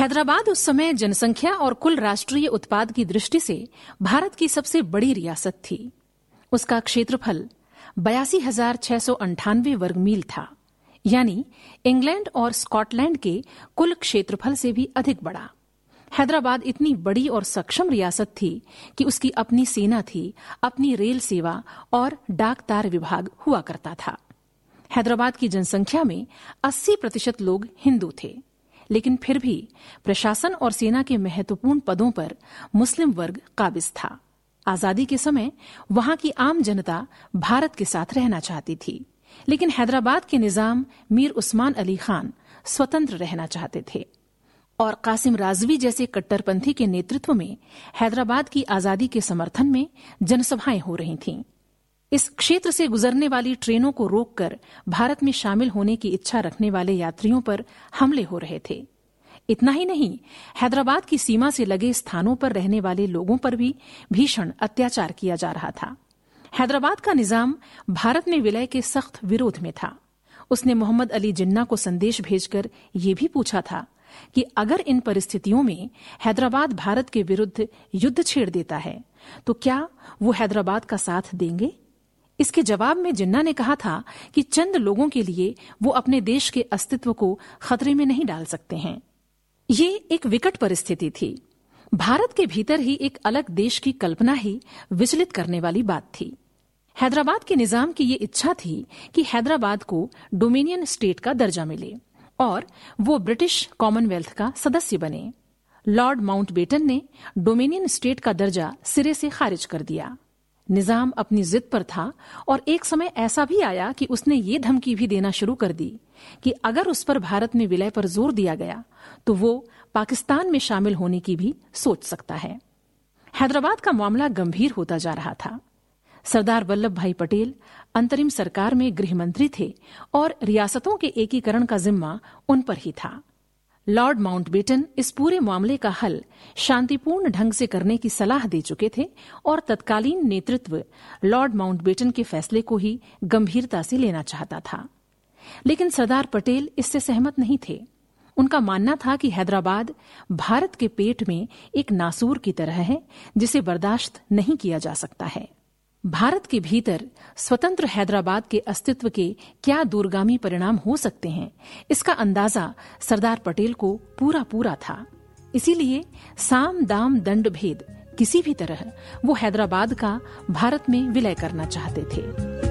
हैदराबाद उस समय जनसंख्या और कुल राष्ट्रीय उत्पाद की दृष्टि से भारत की सबसे बड़ी रियासत थी। उसका क्षेत्रफल 82,698 वर्ग मील था, यानी इंग्लैंड और स्कॉटलैंड के कुल क्षेत्रफल से भी अधिक बड़ा। हैदराबाद इतनी बड़ी और सक्षम रियासत थी कि उसकी अपनी सेना थी, अपनी रेल सेवा और डाक तार विभाग हुआ करता था। हैदराबाद की जनसंख्या में 80% लोग हिंदू थे, लेकिन फिर भी प्रशासन और सेना के महत्वपूर्ण पदों पर मुस्लिम वर्ग काबिज था। आजादी के समय वहां की आम जनता भारत के साथ रहना चाहती थी, लेकिन हैदराबाद के निजाम मीर उस्मान अली खान स्वतंत्र रहना चाहते थे और कासिम राजवी जैसे कट्टरपंथी के नेतृत्व में हैदराबाद की आजादी के समर्थन में जनसभाएं हो रही थीं। इस क्षेत्र से गुजरने वाली ट्रेनों को रोककर भारत में शामिल होने की इच्छा रखने वाले यात्रियों पर हमले हो रहे थे। इतना ही नहीं, हैदराबाद की सीमा से लगे स्थानों पर रहने वाले लोगों पर भी भीषण अत्याचार किया जा रहा था। हैदराबाद का निजाम भारत में विलय के सख्त विरोध में था। उसने मोहम्मद अली जिन्ना को संदेश भेजकर ये भी पूछा था कि अगर इन परिस्थितियों में हैदराबाद भारत के विरुद्ध युद्ध छेड़ देता है तो क्या वो हैदराबाद का साथ देंगे। इसके जवाब में जिन्ना ने कहा था कि चंद लोगों के लिए वो अपने देश के अस्तित्व को खतरे में नहीं डाल सकते हैं। ये एक विकट परिस्थिति थी। भारत के भीतर ही एक अलग देश की कल्पना ही विचलित करने वाली बात थी। हैदराबाद के निजाम की ये इच्छा थी कि हैदराबाद को डोमिनियन स्टेट का दर्जा मिले और वो ब्रिटिश कॉमनवेल्थ का सदस्य बने। लॉर्ड माउंटबेटन ने डोमिनियन स्टेट का दर्जा सिरे से खारिज कर दिया। निजाम अपनी जिद पर था और एक समय ऐसा भी आया कि उसने ये धमकी भी देना शुरू कर दी कि अगर उस पर भारत में विलय पर जोर दिया गया तो वो पाकिस्तान में शामिल होने की भी सोच सकता है। हैदराबाद का मामला गंभीर होता जा रहा था। सरदार वल्लभ भाई पटेल अंतरिम सरकार में गृह मंत्री थे और रियासतों के एकीकरण का जिम्मा उन पर ही था। लॉर्ड माउंटबेटन इस पूरे मामले का हल शांतिपूर्ण ढंग से करने की सलाह दे चुके थे और तत्कालीन नेतृत्व लॉर्ड माउंटबेटन के फैसले को ही गंभीरता से लेना चाहता था। लेकिन सरदार पटेल इससे सहमत नहीं थे। उनका मानना था कि हैदराबाद भारत के पेट में एक नासूर की तरह है जिसे बर्दाश्त नहीं किया जा सकता है। भारत के भीतर स्वतंत्र हैदराबाद के अस्तित्व के क्या दूरगामी परिणाम हो सकते हैं, इसका अंदाजा सरदार पटेल को पूरा था। इसीलिए साम दाम दंड भेद किसी भी तरह वो हैदराबाद का भारत में विलय करना चाहते थे।